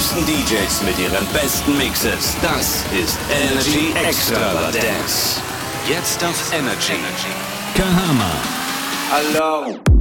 größten DJs mit ihren besten Mixes. Das ist Energy Extravaganza. Jetzt auf Energy. Kahama. Hello.